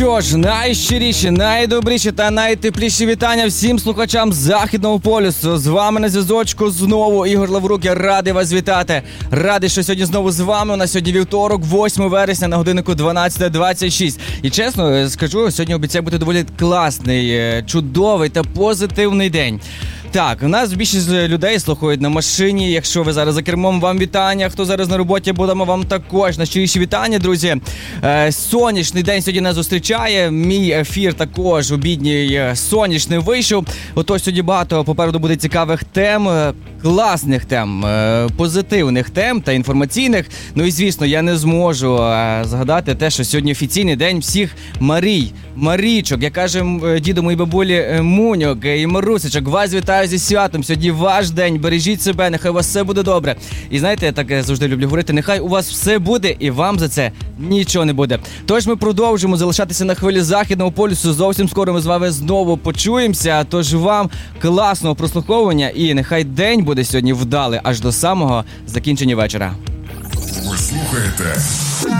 Що ж, найщиріші, найдобріші та найтепліші вітання всім слухачам Західного полюсу. З вами на зв'язочку знову Ігор Лаврук. Я радий вас вітати. Радий, що сьогодні знову з вами. У нас сьогодні вівторок, 8 вересня, на годиннику 12:26. І чесно скажу, сьогодні обіцяє бути доволі класний, чудовий та позитивний день. Так, у нас більшість людей слухають на машині. Якщо ви зараз за кермом, вам вітання. Хто зараз на роботі, будемо вам також найщиріші вітання, друзі. Сонячний день сьогодні нас зустрічає. Мій ефір також обідній сонячний вийшов. Отож, сьогодні багато попереду буде цікавих тем, класних тем, позитивних тем та інформаційних. Ну і, звісно, я не зможу згадати те, що сьогодні офіційний день всіх Марічок. Я кажу діду моїй бабулі Муньок і Марусечок. Вас вітаю зі святом. Сьогодні ваш день. Бережіть себе, нехай у вас все буде добре. І знаєте, я так завжди люблю говорити, нехай у вас все буде і вам за це нічого не буде. Тож ми продовжимо залишатися на хвилі Західного полюсу. Зовсім скоро ми з вами знову почуємося. Тож вам класного прослуховування і нехай день буде сьогодні вдалий аж до самого закінчення вечора. Ви слухаєте